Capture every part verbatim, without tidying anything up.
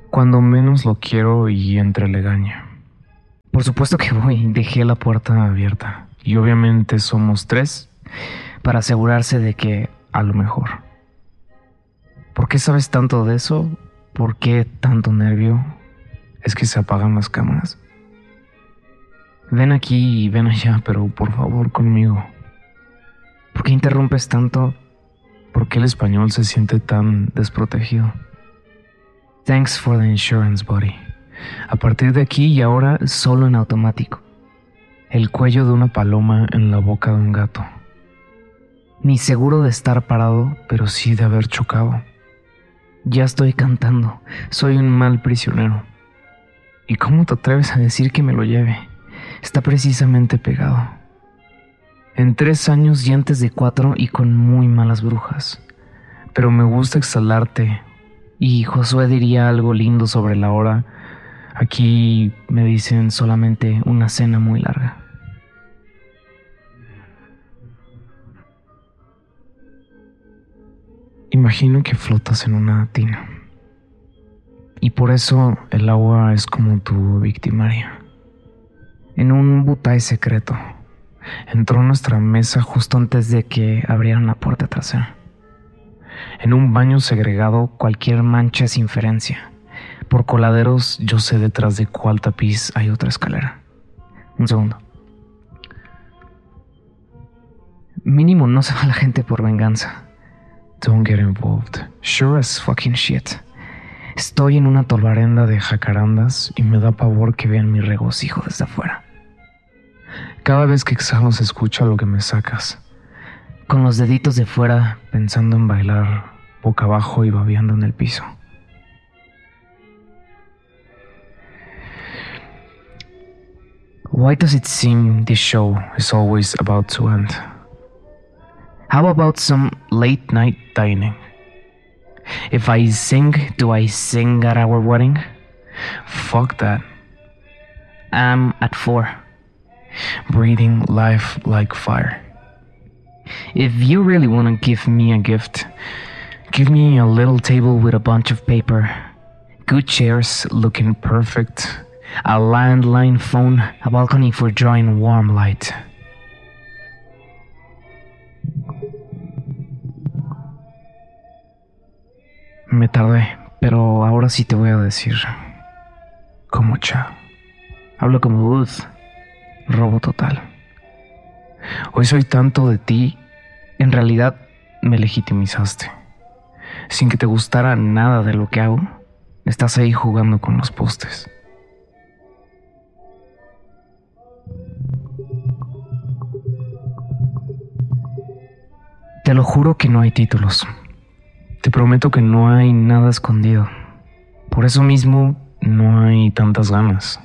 Cuando menos lo quiero y entre legaña. Por supuesto que voy, dejé la puerta abierta. Y obviamente somos tres para asegurarse de que a lo mejor. ¿Por qué sabes tanto de eso? ¿Por qué tanto nervio? Es que se apagan las cámaras. Ven aquí y ven allá, pero por favor conmigo. ¿Por qué interrumpes tanto? ¿Por qué el español se siente tan desprotegido? Thanks for the insurance, buddy. A partir de aquí y ahora, solo en automático. El cuello de una paloma en la boca de un gato. Ni seguro de estar parado, pero sí de haber chocado. Ya estoy cantando. Soy un mal prisionero. ¿Y cómo te atreves a decir que me lo lleve? Está precisamente pegado. En tres años y antes de cuatro y con muy malas brujas. Pero me gusta exhalarte. Y Josué diría algo lindo sobre la hora. Aquí me dicen solamente una cena muy larga. Imagino que flotas en una tina. Y por eso el agua es como tu victimaria. En un butay secreto. Entró a nuestra mesa justo antes de que abrieran la puerta trasera. En un baño segregado cualquier mancha es inferencia. Por coladeros yo sé detrás de cuál tapiz hay otra escalera. Un segundo. Mínimo no se va la gente por venganza. Don't get involved. Sure as fucking shit. Estoy en una tolvarenda de jacarandas y me da pavor que vean mi regocijo desde afuera. Cada vez que exhalo se escucha lo que me sacas. Con los deditos de fuera, pensando en bailar boca abajo y babeando en el piso. Why does it seem this show is always about to end? How about some late night dining? If I sing, do I sing at our wedding? Fuck that. I'm at four. Breathing life like fire. If you really want to give me a gift, give me a little table with a bunch of paper, good chairs looking perfect, a landline phone, a balcony for drawing warm light. Me tardé, pero ahora sí te voy a decir. Como Cha. Hablo como Booth. Robo total. Hoy soy tanto de ti, en realidad me legitimizaste. Sin que te gustara nada de lo que hago, estás ahí jugando con los postes. Te lo juro que no hay títulos. Te prometo que no hay nada escondido. Por eso mismo no hay tantas ganas.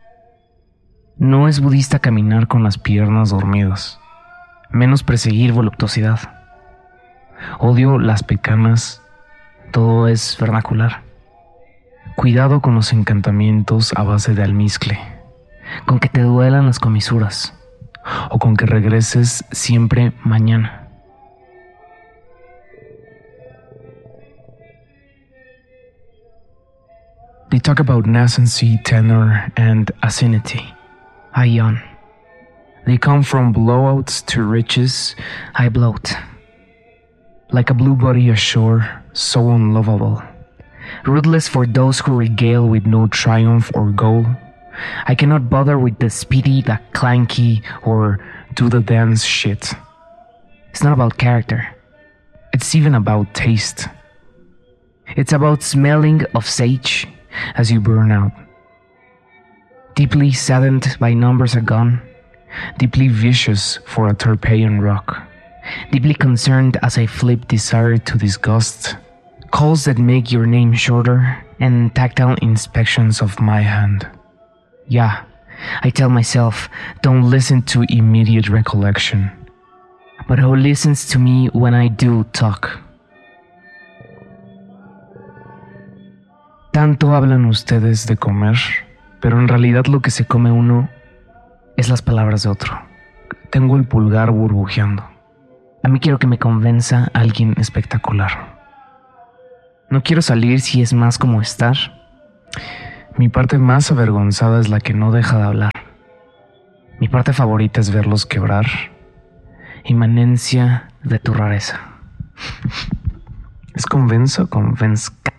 No es budista caminar con las piernas dormidas, menos perseguir voluptuosidad. Odio las pecanas, todo es vernacular. Cuidado con los encantamientos a base de almizcle, con que te duelan las comisuras, o con que regreses siempre mañana. They talk about nascency, tenor, and acidity. I yawn. They come from blowouts to riches. I bloat. Like a blue body ashore, so unlovable. Ruthless for those who regale with no triumph or goal. I cannot bother with the speedy, the clanky, or do the dance shit. It's not about character. It's even about taste. It's about smelling of sage as you burn out. Deeply saddened by numbers are gone, deeply vicious for a Tarpeian rock, deeply concerned as I flip desire to disgust, calls that make your name shorter, and tactile inspections of my hand. Yeah, I tell myself, don't listen to immediate recollection, but who listens to me when I do talk? Tanto hablan ustedes de comer, pero en realidad lo que se come uno es las palabras de otro. Tengo el pulgar burbujeando. A mí quiero que me convenza alguien espectacular. No quiero salir si es más como estar, Mi parte más avergonzada es la que no deja de hablar. Mi parte favorita es verlos quebrar, inmanencia de tu rareza. ¿Es convenzo o convenzca?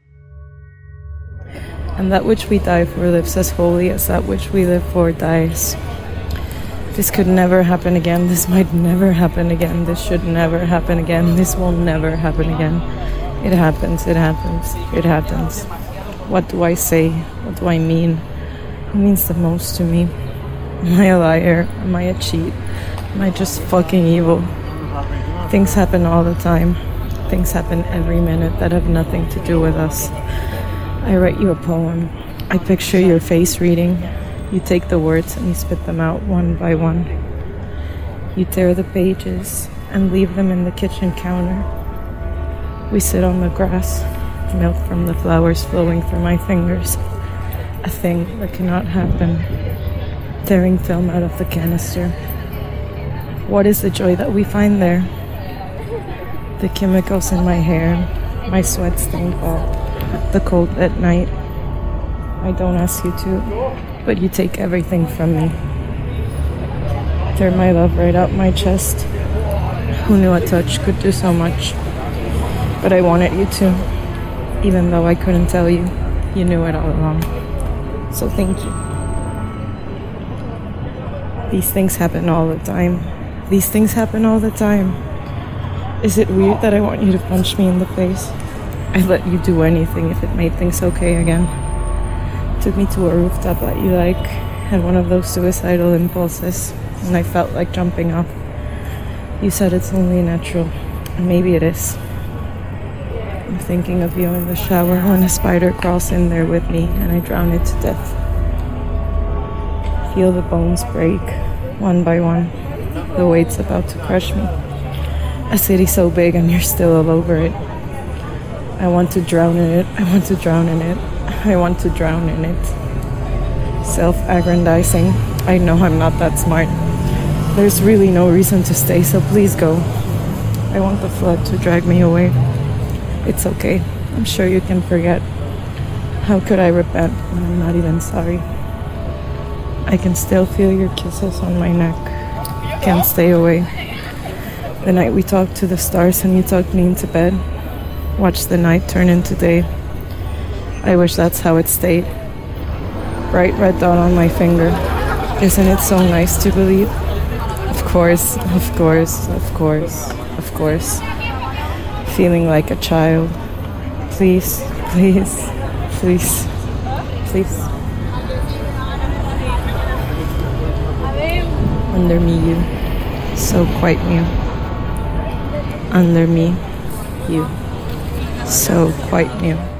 And that which we die for lives as holy as that which we live for dies. This could never happen again. This might never happen again. This should never happen again. This will never happen again. It happens, it happens, it happens. What do I say? What do I mean? Who means the most to me? Am I a liar? Am I a cheat? Am I just fucking evil? Things happen all the time. Things happen every minute that have nothing to do with us. I write you a poem. I picture your face reading. You take the words and you spit them out one by one. You tear the pages and leave them in the kitchen counter. We sit on the grass, milk from the flowers flowing through my fingers. A thing that cannot happen. Tearing film out of the canister. What is the joy that we find there? The chemicals in my hair, my sweat stained ball, the cold at night. I don't ask you to, but you take everything from me. Tear my love right out my chest. Who knew a touch could do so much? But I wanted you to, even though I couldn't tell you. You knew it all along. So thank you. These things happen all the time. These things happen all the time. Is it weird that I want you to punch me in the face? I'd let you do anything if it made things okay again. Took me to a rooftop that you like, had one of those suicidal impulses, and I felt like jumping off. You said it's only natural, and maybe it is. I'm thinking of you in the shower when a spider crawls in there with me and I drown it to death. Feel the bones break, one by one. The weight's about to crush me. A city so big and you're still all over it. I want to drown in it, I want to drown in it, I want to drown in it. Self-aggrandizing, I know I'm not that smart. There's really no reason to stay, so please go. I want the flood to drag me away. It's okay, I'm sure you can forget. How could I repent when I'm not even sorry? I can still feel your kisses on my neck. Can't stay away. The night we talked to the stars and you tucked me into bed. Watch the night turn into day. I wish that's how it stayed. Bright red dot on my finger. Isn't it so nice to believe? Of course, of course, of course, of course. Feeling like a child. Please, please, please, please. Under me, you. So quite new. Under me, you. So quite new.